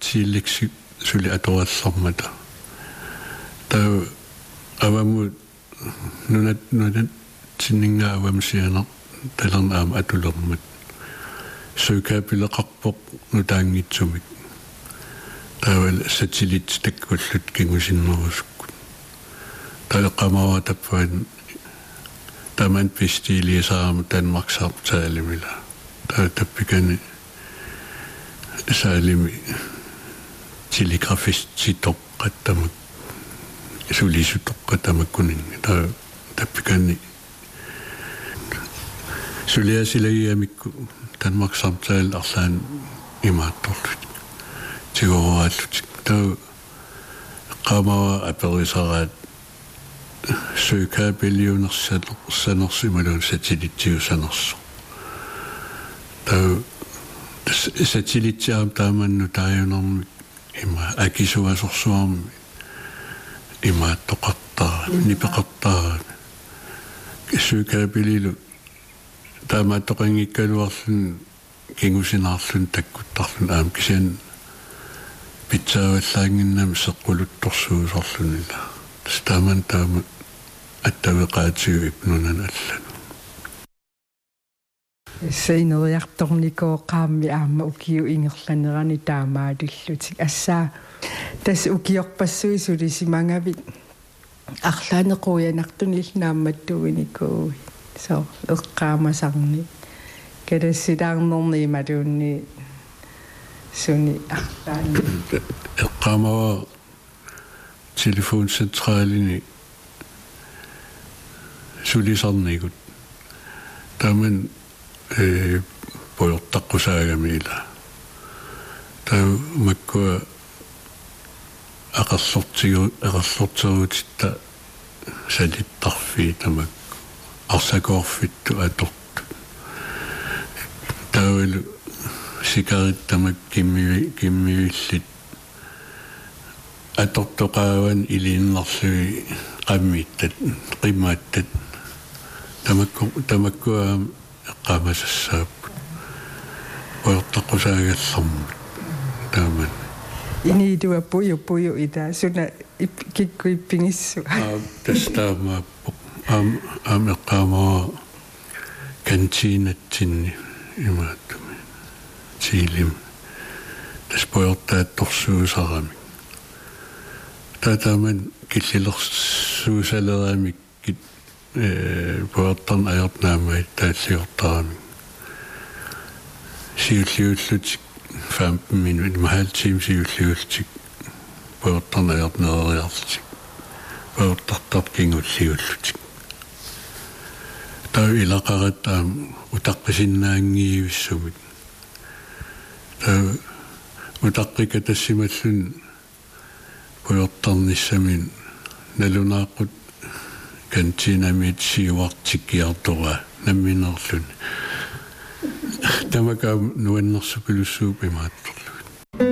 tiilleksi suli atorassarmata taa avamu nunat sinninga avamsiana talarna aama atulermat suikaapileqarpoq nutaangitsumik taawal satellit takkullut kingusinnerusukkut taeqqamawa tappuan taman pistiilisaama Danmarksartaalimila taapikani saalimi telegrafist sitoqqattamak sulisutoqqatamakkuninga taapikani suliasilagiamikku Danmarksartaal arlaan imaattorlut tigoraallut taa qamawa aperisaraat suikaapilliunersanersimalun satellittiusanersu taa satellittiaam taamannu taajunermi ima akisuasorsuarmi imaattoqartaa nipeqartaa suikaapililu taamaattoqangikkaluarlun kingusinarlun takkuttarlun aam kisian pitsaavallaanginnam seqquluttorsuusorlunila taaman taama attavеqaatigu ipnunan allan seineriartornikoo qaammi aamma ukiu ingerlanerani taamaalullutik assaa tas ukiorpassui sulisimangavit арлаанеқуянартунилнаамматтугиникуу со эққаамасарни калассилаарнерниималуунни суни арлаани эққаамава телефонцентралини сулисарнигут таман поёртаққусаагамила таа маккуа aqersorterutitта salittарфи тамак арсакоорфитту аторту таавалу сигариттамак киммивиллит атортоqaаван илииннерлуи qammiiттат qimmaаттат тамаккуаам эққаамасассааппут поёртаққусаагаллэрмут тааман инидуа пуйу ита суна киккуиппингиссу тастаамааппо аам эққаамаа кантинатсинни имааттуми тилим таспоёртаатторсуусарами татаман киллилерсуусалераами кит поёртарн аёртнаамаит тааллиортарами сиуллиуллутик 15 minutter med halv time siulliultik poortarnajarnereriartik poortartarkingulliullutik taa ilaqarattaam utaqqisinnaaangiivissumit taa utaqqika tassimallun poortarnissamin nalunaaqut kantinamit siuartikkiartora namminerlun тамака нуаннерсукулуссууп имааттор